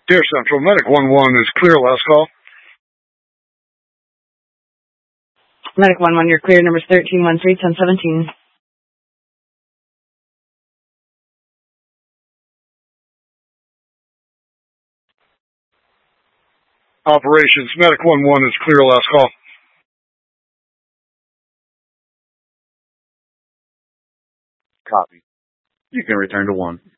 Dear Central, Medic 1-1 is clear, last call. Medic 1-1, you're clear, numbers 1313, 1017. Operations, Medic 1-1 is clear, last call. Copy. You can return to 1.